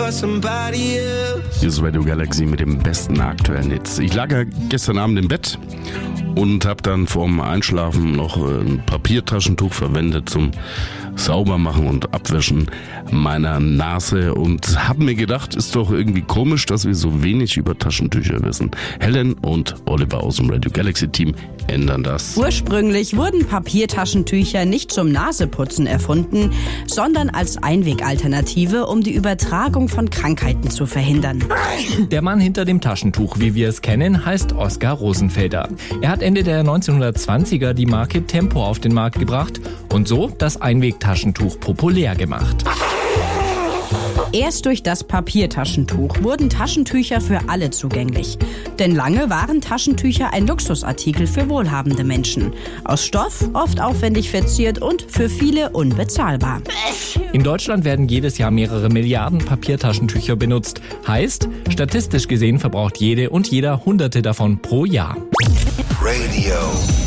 Hier ist Radio Galaxy mit dem besten aktuellen Hits. Ich lag ja gestern Abend im Bett und habe dann vorm Einschlafen noch ein Papiertaschentuch verwendet zum Saubermachen und Abwischen meiner Nase und habe mir gedacht, ist doch irgendwie komisch, dass wir so wenig über Taschentücher wissen. Helen und Oliver aus dem Radio Galaxy Team ändern das. Ursprünglich wurden Papiertaschentücher nicht zum Naseputzen erfunden, sondern als Einwegalternative, um die Übertragung von Krankheiten zu verhindern. Der Mann hinter dem Taschentuch, wie wir es kennen, heißt Oskar Rosenfelder. Er hat Ende der 1920er die Marke Tempo auf den Markt gebracht und so das Einwegtaschentuch populär gemacht. Erst durch das Papiertaschentuch wurden Taschentücher für alle zugänglich. Denn lange waren Taschentücher ein Luxusartikel für wohlhabende Menschen. Aus Stoff, oft aufwendig verziert und für viele unbezahlbar. In Deutschland werden jedes Jahr mehrere Milliarden Papiertaschentücher benutzt. Heißt, statistisch gesehen verbraucht jede und jeder Hunderte davon pro Jahr. Radio